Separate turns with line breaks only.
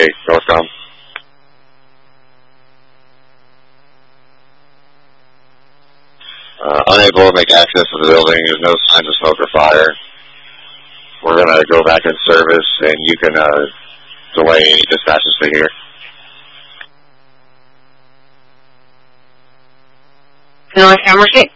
Northcom. Unable to make access to the building. There's no signs of smoke or fire. We're going to go back in service, and you can delay any dispatches to here.
North Hammersmith.